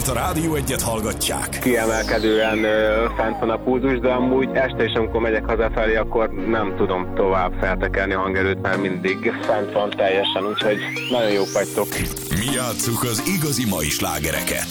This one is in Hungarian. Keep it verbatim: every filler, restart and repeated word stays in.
Mert a Rádió Egyet hallgatják. Kiemelkedően ö, fent van a pulzus, de amúgy este is, amikor megyek hazafelé, akkor nem tudom tovább feltekelni a hangerőt, mert mindig fent van teljesen, úgyhogy nagyon jók vagytok. Mi játsszuk az igazi mai slágereket.